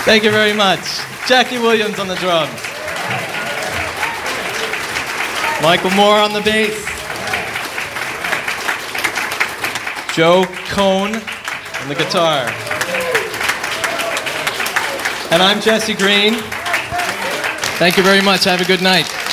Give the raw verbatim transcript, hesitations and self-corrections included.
Thank you very much. Jackie Williams on the drums. Michael Moore on the bass. Joe Cohn on the guitar. And I'm Jesse Green. Thank you very much. Have a good night.